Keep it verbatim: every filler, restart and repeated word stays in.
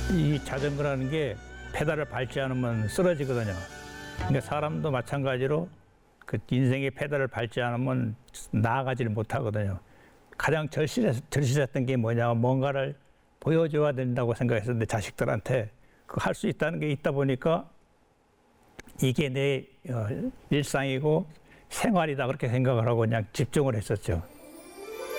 이 자전거라는 게 페달을 밟지 않으면 쓰러지거든요. 그러니까 사람도 마찬가지로 그 인생의 페달을 밟지 않으면 나아가지를 못하거든요. 가장 절실했, 절실했던 게 뭐냐면 뭔가를 보여줘야 된다고 생각했었는데 자식들한테 그 할 수 있다는 게 있다 보니까 이게 내 어, 일상이고 생활이다 그렇게 생각을 하고 그냥 집중을 했었죠.